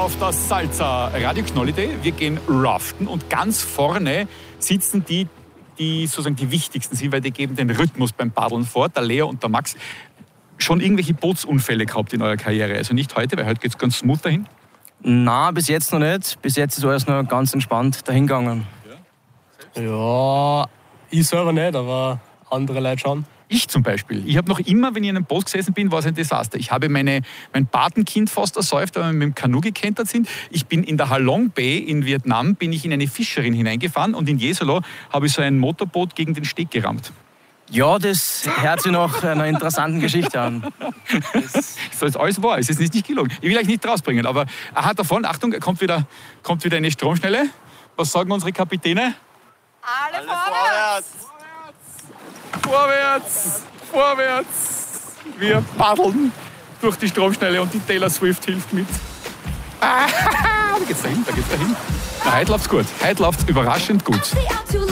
auf das Salza Radio Knollide. Wir gehen raften und ganz vorne sitzen die sozusagen die wichtigsten sind, weil die geben den Rhythmus beim Paddeln vor, der Leo und der Max. Schon irgendwelche Bootsunfälle gehabt in eurer Karriere? Also nicht heute, weil heute geht es ganz smooth dahin? Nein, bis jetzt noch nicht. Bis jetzt ist alles noch ganz entspannt dahingegangen. Ja, ich selber nicht, aber andere Leute schon. Ich zum Beispiel. Ich habe noch immer, wenn ich in einem Boot gesessen bin, war es ein Desaster. Ich habe mein Patenkind fast ersäuft, weil wir mit dem Kanu gekentert sind. Ich bin in der Halong Bay in Vietnam, bin ich in eine Fischerin hineingefahren und in Jesolo habe ich so ein Motorboot gegen den Steg gerammt. Ja, das hört sich nach einer interessanten Geschichte an. Das ist alles wahr, es ist nicht gelogen. Ich will euch nicht rausbringen, aber aha, davon, Achtung, kommt wieder eine Stromschnelle. Was sagen unsere Kapitäne? Alle vorwärts! Vorwärts! Vorwärts! Wir paddeln durch die Stromschnelle und die Taylor Swift hilft mit. Da geht's dahin, da geht's dahin. Na, heute läuft's gut. Heute läuft's überraschend gut.